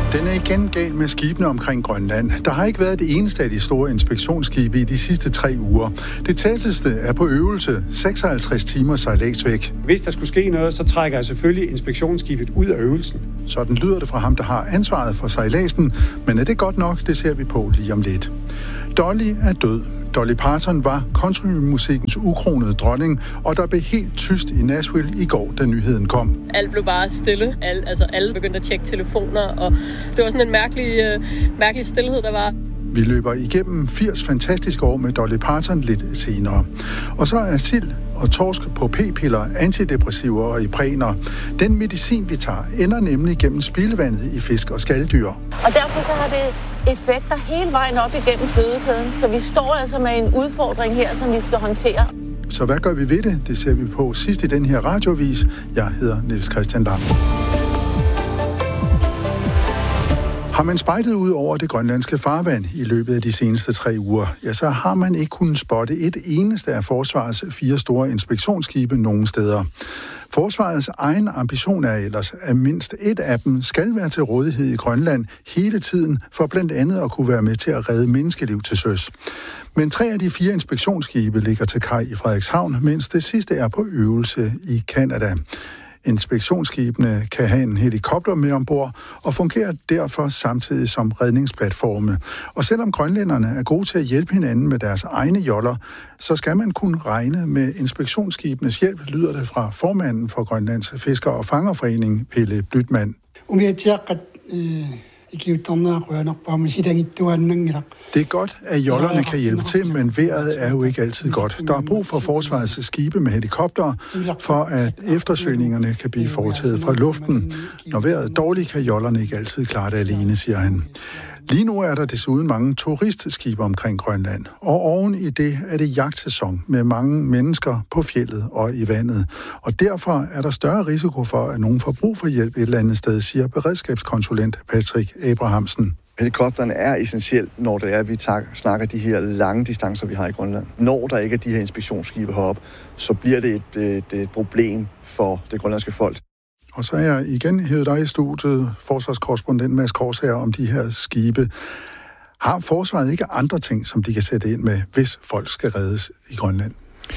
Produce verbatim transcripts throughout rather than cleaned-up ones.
Den er igen gal med skibene omkring Grønland. Der har ikke været det eneste af de store inspektionsskibe i de sidste tre uger. Det tætteste er på øvelse, seksoghalvtreds timer sejlads væk. Hvis der skulle ske noget, så trækker jeg selvfølgelig inspektionsskibet ud af øvelsen. Sådan lyder det fra ham, der har ansvaret for sejladsen, men er det godt nok, det ser vi på lige om lidt. Dolly er død. Dolly Parton var countrymusikkens ukronede dronning, og der blev helt tyst i Nashville i går, da nyheden kom. Alt blev bare stille. Alle, altså alle begyndte at tjekke telefoner, og det var sådan en mærkelig, øh, mærkelig stillhed, der var. Vi løber igennem firs fantastiske år med Dolly Parton lidt senere. Og så er sild og torsk på p-piller, antidepressiver og ipræner. Den medicin, vi tager, ender nemlig gennem spildevandet i fisk og skaldyr. Og derfor så har det effekter hele vejen op igennem fødekæden. Så vi står altså med en udfordring her, som vi skal håndtere. Så hvad gør vi ved det? Det ser vi på sidst i den her radioavis. Jeg hedder Niels Christian Lam. Har man spejdet ud over det grønlandske farvand i løbet af de seneste tre uger, ja, så har man ikke kunnet spotte et eneste af forsvarets fire store inspektionsskibe nogen steder. Forsvarets egen ambition er ellers, at mindst et af dem skal være til rådighed i Grønland hele tiden, for blandt andet at kunne være med til at redde menneskeliv til søs. Men tre af de fire inspektionsskibe ligger til kaj i Frederikshavn, mens det sidste er på øvelse i Canada. Inspektionsskibene kan have en helikopter med ombord og fungerer derfor samtidig som redningsplatforme. Og selvom grønlænderne er gode til at hjælpe hinanden med deres egne joller, så skal man kunne regne med inspektionsskibenes hjælp, lyder det fra formanden for Grønlands Fisker- og Fangerforening, Pelle Blytman. Det er godt, at jollerne kan hjælpe til, men vejret er jo ikke altid godt. Der er brug for forsvarets skibe med helikopter, for at eftersøgningerne kan blive foretaget fra luften. Når vejret er dårligt, kan jollerne ikke altid klare det alene, siger han. Lige nu er der desuden mange turistskibe omkring Grønland, og oven i det er det jagtsæson med mange mennesker på fjeldet og i vandet. Og derfor er der større risiko for, at nogen får brug for hjælp et eller andet sted, siger beredskabskonsulent Patrick Abrahamsen. Helikopterne er essentielt, når det er, at vi snakker de her lange distancer, vi har i Grønland. Når der ikke er de her inspektionsskibe heroppe, så bliver det et, et, et problem for det grønlandske folk. Og så er jeg igen hævet dig i studiet, forsvarskorrespondent Mads Korsager, om de her skibe. Har forsvaret ikke andre ting, som de kan sætte ind med, hvis folk skal reddes i Grønland?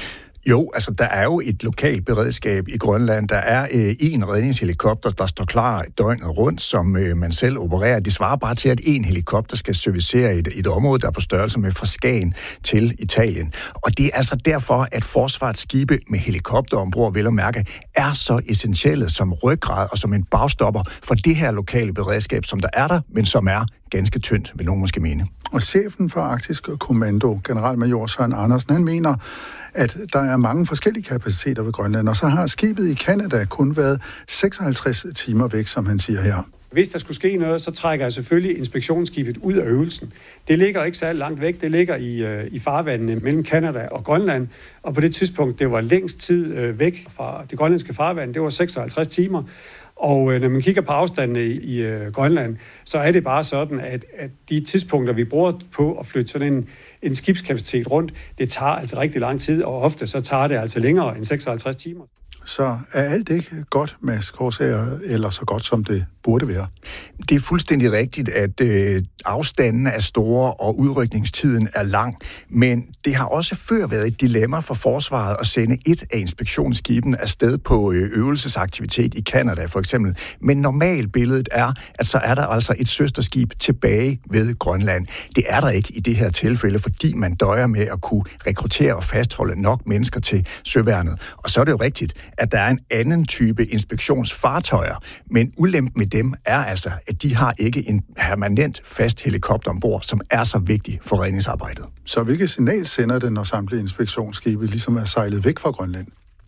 Jo, altså der er jo et lokalt beredskab i Grønland. Der er øh, en redningshelikopter, der står klar døgnet rundt, som øh, man selv opererer. Det svarer bare til, at en helikopter skal servicere et, et område, der er på størrelse med fra Skagen til Italien. Og det er altså derfor, at forsvarets skibe med helikopter ombord, vel at mærke, er så essentielle som ryggrad og som en bagstopper for det her lokale beredskab, som der er der, men som er ganske tyndt, vil nogen måske mene. Og chefen for Arktisk Kommando, generalmajor Søren Andersen, han mener, at der er mange forskellige kapaciteter ved Grønland, og så har skibet i Canada kun været seksoghalvtreds timer væk, som han siger her. Hvis der skulle ske noget, så trækker jeg selvfølgelig inspektionsskibet ud af øvelsen. Det ligger ikke så langt væk. Det ligger i, i farvandene mellem Canada og Grønland, og på det tidspunkt, det var længst tid væk fra det grønlandske farvand, det var seksoghalvtreds timer. Og når man kigger på afstandene i, i uh, Grønland, så er det bare sådan, at, at de tidspunkter, vi bruger på at flytte sådan en, en skibskapacitet rundt, det tager altså rigtig lang tid, og ofte så tager det altså længere end seksoghalvtreds timer. Så er alt ikke godt, Mads Korsager, eller så godt, som det burde være? Det er fuldstændig rigtigt, at øh, afstanden er store, og udrykningstiden er lang. Men det har også før været et dilemma for forsvaret at sende et af inspektionsskibene afsted på øh, øvelsesaktivitet i Canada, for eksempel. Men normalbilledet er, at så er der altså et søsterskib tilbage ved Grønland. Det er der ikke i det her tilfælde, fordi man døjer med at kunne rekruttere og fastholde nok mennesker til søværnet. Og så er det jo rigtigt, at der er en anden type inspektionsfartøjer, men ulempen med dem er altså, at de har ikke en permanent fast helikopter ombord, som er så vigtig for redningsarbejdet. Så hvilket signal sender det, når samtlige inspektionsskibe ligesom er sejlet væk fra Grønland?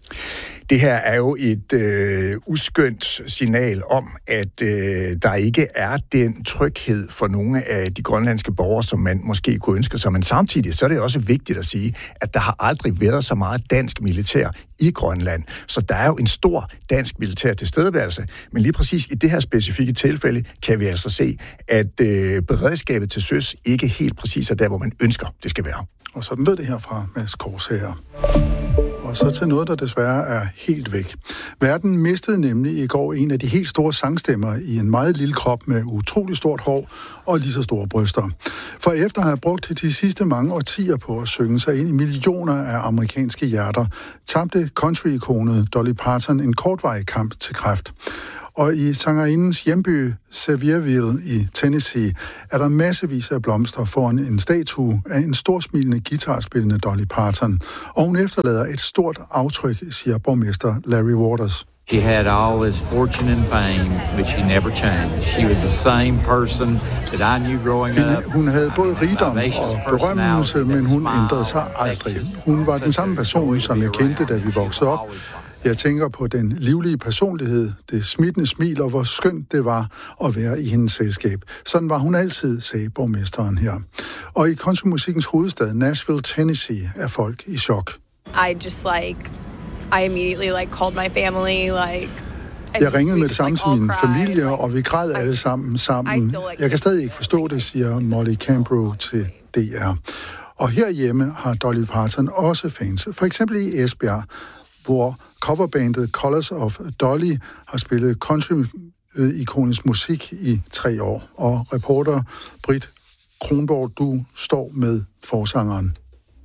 Det her er jo et øh, uskønt signal om, at øh, der ikke er den tryghed for nogle af de grønlandske borgere, som man måske kunne ønske sig. Men samtidig så er det også vigtigt at sige, at der har aldrig været så meget dansk militær i Grønland. Så der er jo en stor dansk militær tilstedeværelse. Men lige præcis i det her specifikke tilfælde kan vi altså se, at øh, beredskabet til søs ikke helt præcis er der, hvor man ønsker, det skal være. Og sådan lød det her fra Mads Korsager. og så til noget, der desværre er helt væk. Verden mistede nemlig i går en af de helt store sangstemmer i en meget lille krop med utrolig stort hår og lige så store bryster. For efter at have brugt de sidste mange årtier på at synge sig ind i millioner af amerikanske hjerter, tabte country-ikonet Dolly Parton en kortvarig kamp til kræft. Og i sangerindens hjemby Sevierville i Tennessee er der massevis af blomster foran en statue af en storsmilende guitarspillende Dolly Parton. Og hun efterlader et stort aftryk, siger borgmester Larry Waters. She had all this fortune and fame, but she never changed. She was the same person that I knew growing up. Hun havde både rigdom og berømmelse, men hun ændrede sig aldrig. Hun var den samme person, som jeg kendte, da vi voksede op. Jeg tænker på den livlige personlighed, det smittende smil og hvor skønt det var at være i hendes selskab. Sådan var hun altid, sagde borgmesteren her. Og i countrymusikkens hovedstad, Nashville, Tennessee, er folk i chok. I just like, I immediately like called my family, like... Jeg ringede med det samme til min familie, og vi græd alle sammen sammen. Jeg kan stadig ikke forstå det, siger Molly Cambrough til D R. Og herhjemme har Dolly Parton også fans, for eksempel i Esbjerg, hvor coverbandet Colors of Dolly har spillet country-ikonisk musik i tre år. Og reporter Britt Kronborg, du står med forsangeren.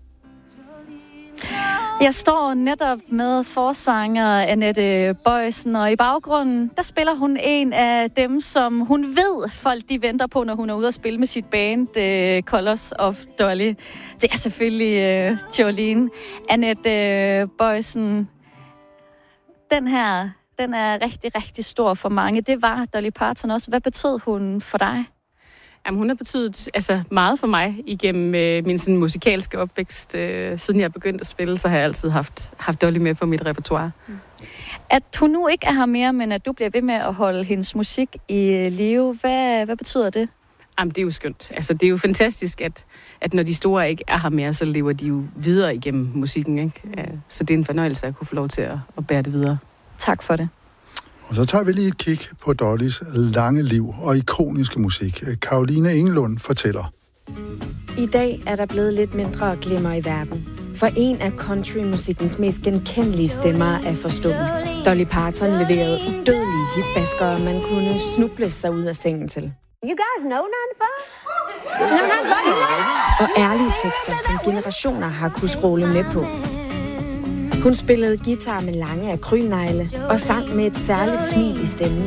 Jeg står netop med forsanger Annette Boysen, og i baggrunden, der spiller hun en af dem, som hun ved, folk de venter på, når hun er ude at spille med sit band, uh, Colors of Dolly. Det er selvfølgelig uh, Jolene. Annette uh, Boysen, den her, den er rigtig, rigtig stor for mange. Det var Dolly Parton også. Hvad betød hun for dig? Jamen, hun har betydet altså, meget for mig igennem øh, min sådan, musikalske opvækst. Øh, siden jeg begyndte at spille, så har jeg altid haft, haft Dolly med på mit repertoire. Mm. At hun nu ikke er her mere, men at du bliver ved med at holde hendes musik i live, hvad, hvad betyder det? Jamen, det er jo skønt. Altså, det er jo fantastisk, at, at når de store ikke er her mere, så lever de jo videre igennem musikken. Ikke? Mm. Så det er en fornøjelse at kunne få lov til at, at bære det videre. Tak for det. Og så tager vi lige et kig på Dollys lange liv og ikoniske musik. Karoline Engelund fortæller. I dag er der blevet lidt mindre glimmer i verden. For en af countrymusikkens mest genkendelige stemmer er forstummet. Dolly Parton leverede udødelige hitbaskere, man kunne snuble sig ud af sengen til. You guys know none fun? No, not fun? Og ærlige tekster, som generationer har kunne scrolle med på. Hun spillede guitar med lange akrylnegle og sang med et særligt smil i stemmen.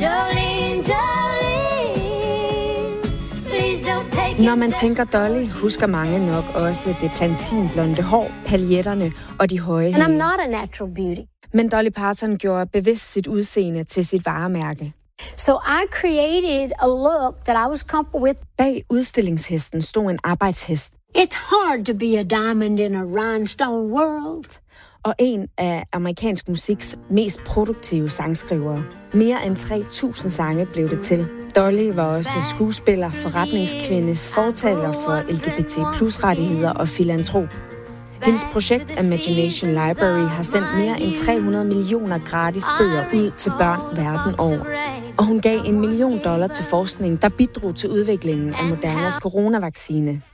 Når man tænker Dolly, husker mange nok også det platinblonde hår, paljetterne og de høje hæle. I'm not a natural beauty. Men Dolly Parton gjorde bevidst sit udseende til sit varemærke. So I created a look that I was comfortable with. Bag udstillingshesten stod en arbejdshest. It's hard to be a diamond in a rhinestone world. Og en af amerikansk musiks mest produktive sangskrivere. Mere end tre tusind sange blev det til. Dolly var også skuespiller, forretningskvinde, fortaler for L G B T plus rettigheder og filantrop. Hendes projekt Imagination Library har sendt mere end tre hundrede millioner gratis bøger ud til børn verden over. Og hun gav en million dollar til forskning, der bidrog til udviklingen af Modernas coronavaccine.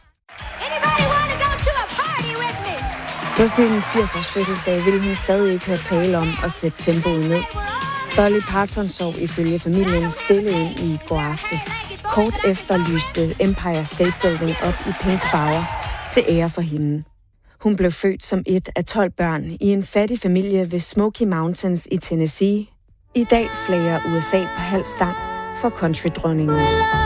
På sin firs-års fødselsdag ville hun stadig ikke høre tale om at sætte tempoet ned. Dolly Parton sov ifølge familien stille ind i går aftes. Kort efter lyste Empire State Building op i pink farver til ære for hende. Hun blev født som et af tolv børn i en fattig familie ved Smoky Mountains i Tennessee. I dag flager U S A på halv stang for countrydronningen.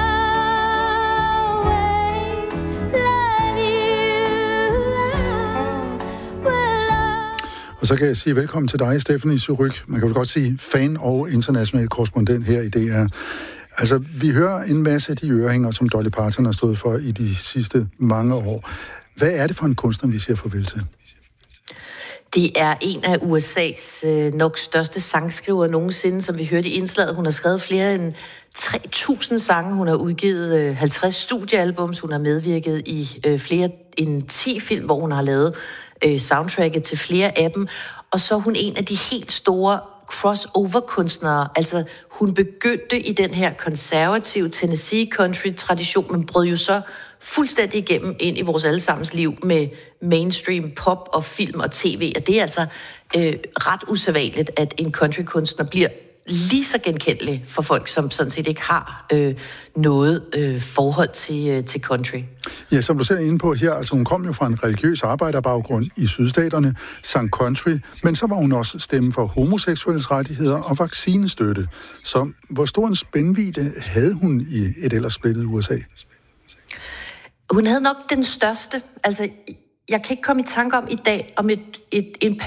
Og så kan jeg sige velkommen til dig, Stephanie Suryk. Man kan vel godt sige fan og international korrespondent her i D R. Altså, vi hører en masse af de ørehænger, som Dolly Parton har stået for i de sidste mange år. Hvad er det for en kunstner, vi siger farvel til? Det er en af U S A's øh, nok største sangskriver nogensinde, som vi hørte i indslaget. Hun har skrevet flere end tre tusind sange. Hun har udgivet øh, halvtreds studiealbums. Hun har medvirket i øh, flere end ti film, hvor hun har lavet øh, soundtracket til flere af dem. Og så er hun en af de helt store crossover-kunstnere. Altså, hun begyndte i den her konservative Tennessee country-tradition, men brød jo så fuldstændig igennem ind i vores allesammens liv med mainstream pop og film og tv, og det er altså øh, ret usædvanligt, at en countrykunstner bliver lige så genkendelig for folk, som sådan set ikke har øh, noget øh, forhold til, øh, til country. Ja, som du selv er inde på her, altså hun kom jo fra en religiøs arbejderbaggrund i sydstaterne, sang country, men så var hun også stemme for homoseksuelles rettigheder og vaccinestøtte. Så hvor stor en spændvidde havde hun i et ellers splittet U S A? Hun havde nok den største. Altså, jeg kan ikke komme i tanke om i dag, om et, et, en